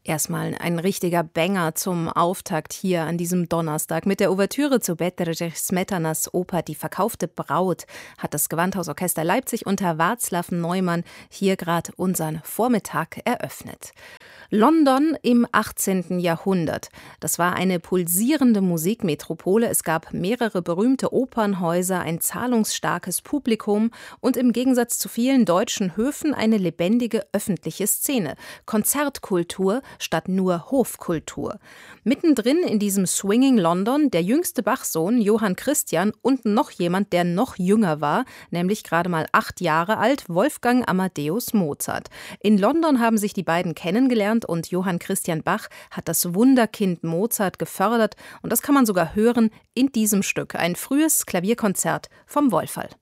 Erstmal ein richtiger Banger zum Auftakt hier an diesem Donnerstag. Mit der Ouvertüre zu Bedřich Smetanas Oper Die verkaufte Braut hat das Gewandhausorchester Leipzig unter Václav Neumann hier gerade unseren Vormittag eröffnet. London im 18. Jahrhundert. Das war eine pulsierende Musikmetropole. Es gab mehrere berühmte Opernhäuser, ein zahlungsstarkes Publikum und im Gegensatz zu vielen deutschen Höfen eine lebendige öffentliche Szene. Konzertkultur statt nur Hofkultur. Mittendrin in diesem Swinging London der jüngste Bachsohn Johann Christian und noch jemand, der noch jünger war, nämlich gerade mal 8 Jahre alt, Wolfgang Amadeus Mozart. In London haben sich die beiden kennengelernt und Johann Christian Bach hat das Wunderkind Mozart gefördert und das kann man sogar hören in diesem Stück, ein frühes Klavierkonzert vom Wohlfall.